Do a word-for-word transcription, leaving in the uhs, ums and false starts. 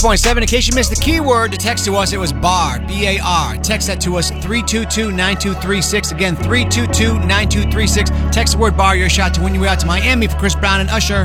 point seven. In case you missed the keyword to text to us, it was bar, B A R. Text that to us, three two two, nine two three six. Again, three two two, nine two three six. Text the word bar, your shot to win your way out to Miami for Chris Brown and Usher.